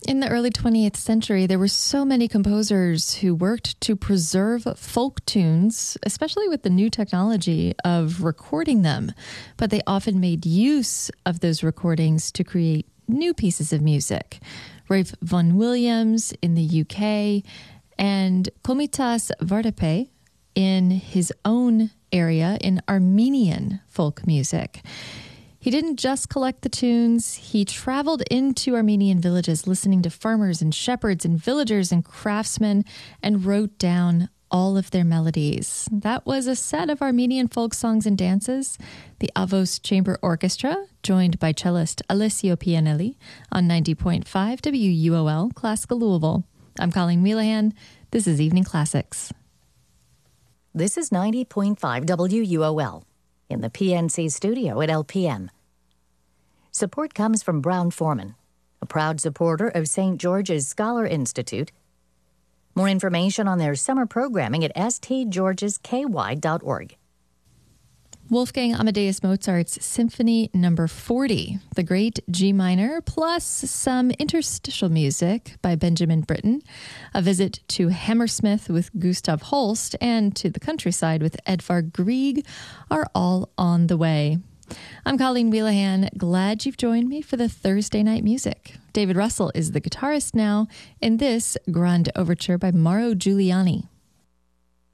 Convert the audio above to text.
In the early 20th century, there were so many composers who worked to preserve folk tunes, especially with the new technology of recording them. But they often made use of those recordings to create new pieces of music. Ralph Vaughan Williams in the UK and Komitas Vardape in his own area in Armenian folk music. He didn't just collect the tunes, he traveled into Armenian villages listening to farmers and shepherds and villagers and craftsmen and wrote down all of their melodies. That was a set of Armenian folk songs and dances. The Avos Chamber Orchestra, joined by cellist Alessio Pianelli on 90.5 WUOL Classical Louisville. I'm Colleen Wheelahan. This is Evening Classics. This is 90.5 WUOL in the PNC studio at LPM. Support comes from Brown Forman, a proud supporter of St. George's Scholar Institute. More information on their summer programming at stgeorgesky.org. Wolfgang Amadeus Mozart's Symphony No. 40, the Great G Minor, plus some interstitial music by Benjamin Britten, a visit to Hammersmith with Gustav Holst, and to the countryside with Edvard Grieg are all on the way. I'm Colleen Wheelahan. Glad you've joined me for the Thursday night music. David Russell is the guitarist now in this Grande Overture by Mauro Giuliani.